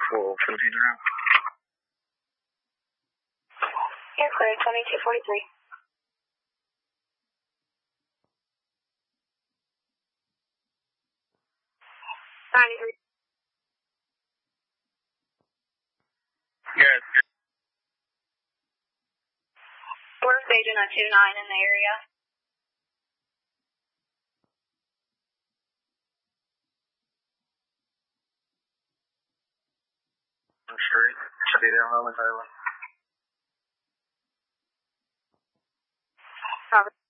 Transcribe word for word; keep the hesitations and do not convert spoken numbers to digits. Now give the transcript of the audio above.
full seventeen around. You're clear, twenty-two forty-three. ninety-three. Yes. We're staging a two nine in the area. Street. Should be down Roman Taylor. Robert.